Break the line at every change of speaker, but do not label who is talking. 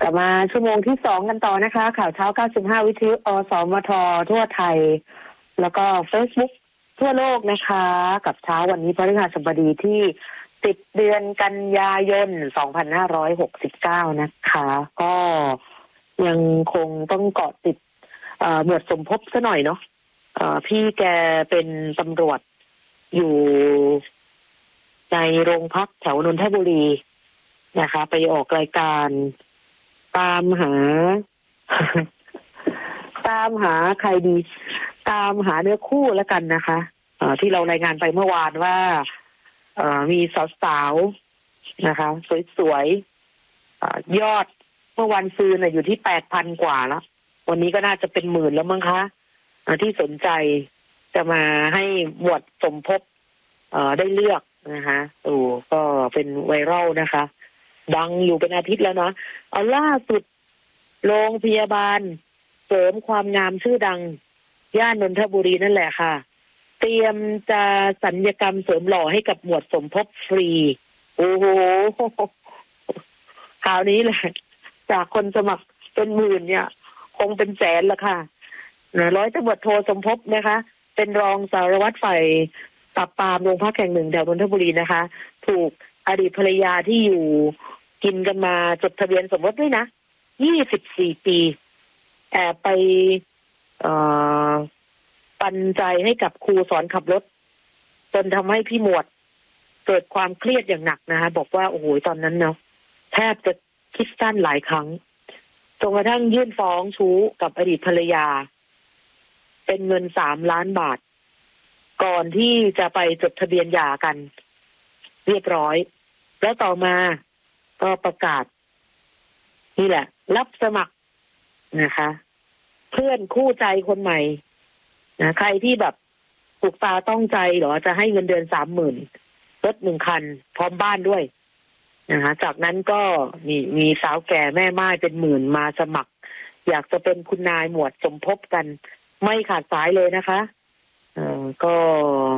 ลับมาชั่วโมงที่2กันต่อนะคะข่าวเช้า95วิทยุอสมททั่วไทยแล้วก็ Facebook ทั่วโลกนะคะกับเช้าวันนี้พฤหัสบดีที่10เดือนกันยายน2569นะคะก็ยังคงต้องเกาะติดหมวดสมภพซะหน่อยเนาะพี่แกเป็นตำรวจอยู่ในโรงพักแถวนนทบุรีนะคะไปออกรายการตามหา ตามหาใครดีตามหาเนื้อคู่แล้วกันนะคะที่เรารายงานไปเมื่อวานว่ามีสาวๆนะคะสวยๆยอดเมื่อวันซืนอยู่ที่ 8,000 กว่าแล้ววันนี้ก็น่าจะเป็นหมื่นแล้วมั้งคะที่สนใจจะมาให้หมวดสมภพได้เลือกนะคะก็เป็นไวรัลนะคะดังอยู่เป็นอาทิตย์แล้วนะล่าสุดโรงพยาบาลเสริมความงามชื่อดังย่านนนทบุรีนั่นแหละค่ะเตรียมจะศัลยกรรมเสริมหล่อให้กับหมวดสมภพฟรีโอ้โหคราวนี้แหละจากคนสมัครเป็นหมื่นเนี่ยคงเป็นแสนละค่ะร้อยตำรวจโทสมภพนะคะเป็นรองสารวัตรฝ่ายปราบปรามโรงพักแห่งหนึ่งแถวนนทบุรีนะคะถูกอดีตภรรยาที่อยู่กินกันมาจดทะเบียนสมรสด้วยนะ24 ปีแอบไปปันใจให้กับครูสอนขับรถจนทำให้พี่หมวดเกิดความเครียดอย่างหนักนะคะบอกว่าโอ้โหตอนนั้นเนาะแทบจะคิดสั้นหลายครั้งจนกระทั่งยื่นฟ้องชู้กับอดีตภรรยาเป็นเงิน3 ล้านบาทก่อนที่จะไปจดทะเบียนหย่ากันเรียบร้อยแล้วต่อมาก็ประกาศนี่แหละรับสมัครนะคะเพื่อนคู่ใจคนใหม่นะใครที่แบบถูกตาต้องใจหรอจะให้เงินเดือน 30,000รถ1 คันพร้อมบ้านด้วยนะคะจากนั้นก็มีสาวแก่แม่ม่ายเป็นหมื่นมาสมัครอยากจะเป็นคุณนายหมวดสมภพกันไม่ขาดสายเลยนะคะก็